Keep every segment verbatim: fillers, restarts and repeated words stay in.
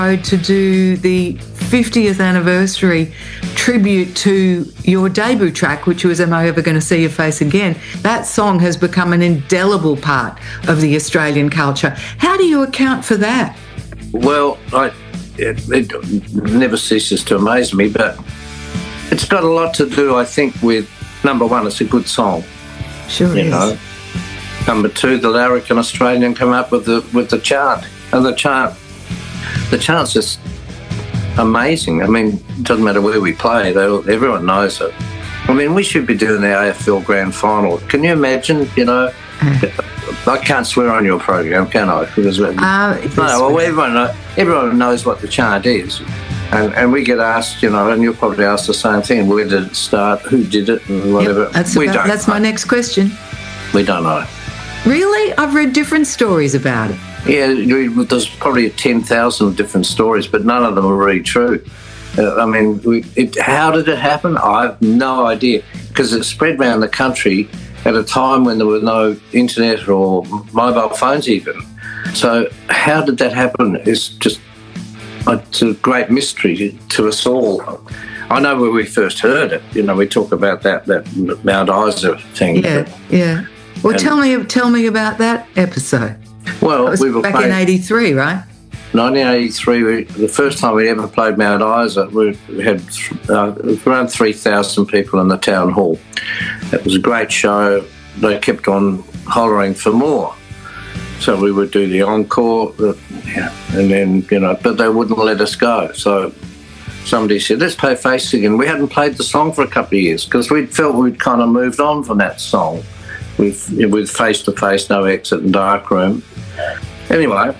to do the fiftieth anniversary tribute to your debut track, which was Am I Ever Going to See Your Face Again? That song has become an indelible part of the Australian culture. How do you account for that? Well, I, it, it never ceases to amaze me, but it's got a lot to do, I think, with, number one, it's a good song. Sure you is. know. Number two, the Larrikin Australian come up with the with the chant. And the chant, the chant's just amazing. I mean, it doesn't matter where we play, they, everyone knows it. I mean, we should be doing the A F L Grand Final. Can you imagine, you know, I can't swear on your program, can I? Because uh, no, well, everyone, know, everyone knows what the chant is. And, and we get asked, you know, and you'll probably ask the same thing, where did it start, who did it, and whatever. Yep, that's we about, don't that's know. my next question. We don't know. Really? I've read different stories about it. Yeah, there's probably ten thousand different stories, but none of them are really true. Uh, I mean, we, it, how did it happen? I have no idea, because it spread around the country at a time when there were no internet or mobile phones even. So how did that happen? It's just it's a great mystery to, to us all. I know where we first heard it. You know, we talk about that that Mount Isa thing. Yeah, but, yeah. Well, tell me, tell me about that episode. Well, that was we were back playing, in eighty-three, right? nineteen eighty-three. We, the first time we ever played Mount Isa, we, we had uh, around three thousand people in the town hall. It was a great show. They kept on hollering for more. So we would do the encore, the, yeah, and then, you know, but they wouldn't let us go. So somebody said, let's play Face Again. We hadn't played the song for a couple of years because we felt we'd kind of moved on from that song with, with Face to Face, No Exit and Dark Room. Anyway,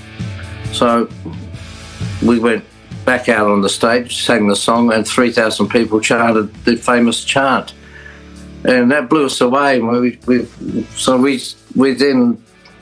so we went back out on the stage, sang the song, and three thousand people chanted the famous chant. And that blew us away. We, we, so we, we then...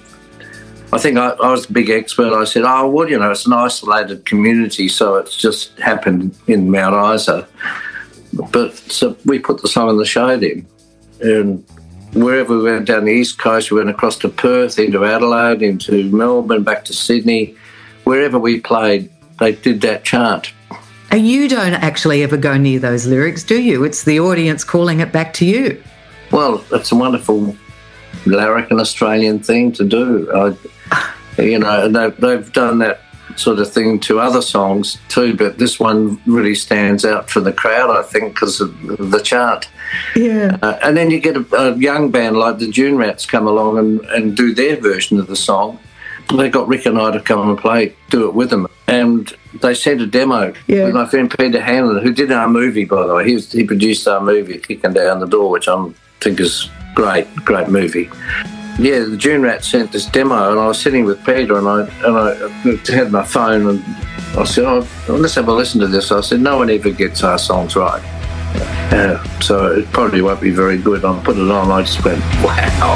I think I, I was the big expert. I said, oh, well, you know, it's an isolated community, so it's just happened in Mount Isa. But so we put the song on the show then. And wherever we went down the East Coast, we went across to Perth, into Adelaide, into Melbourne, back to Sydney. Wherever we played, they did that chant. And you don't actually ever go near those lyrics, do you? It's the audience calling it back to you. Well, it's a wonderful Larrikin Australian thing to do. I, you know, they've, they've done that sort of thing to other songs too, but this one really stands out for the crowd, I think, because of the chant. Yeah. Uh, and then you get a, a young band like the Dune Rats come along and, and do their version of the song. They got Rick and I to come and play, do it with them. And they sent a demo yeah. with my friend Peter Hanlon, who did our movie, by the way. He, was, he produced our movie, Kicking Down the Door, which I think is great, great movie. Yeah, the Dune Rats sent this demo, and I was sitting with Peter, and I and I had my phone, and I said, "Oh, let's have a listen to this." I said, "No one ever gets our songs right, uh, so it probably won't be very good." I put it on, I just went, "Wow."